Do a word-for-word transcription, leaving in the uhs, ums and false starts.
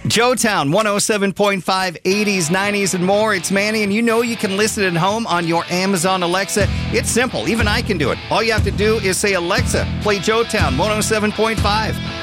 Joetown, one oh seven point five, eighties, nineties, and more. It's Manny, and you know you can listen at home on your Amazon Alexa. It's simple. Even I can do it. All you have to do is say, Alexa, play Joetown, one oh seven point five.